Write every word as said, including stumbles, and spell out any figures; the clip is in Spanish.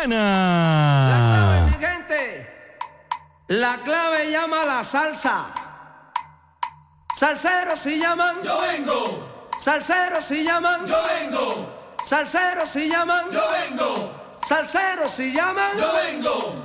semana. La clave, mi gente. La clave llama a la salsa. Salseros si llaman, yo vengo. Salseros si llaman, yo vengo. Salseros si llaman, yo vengo. Salseros si llaman, yo vengo.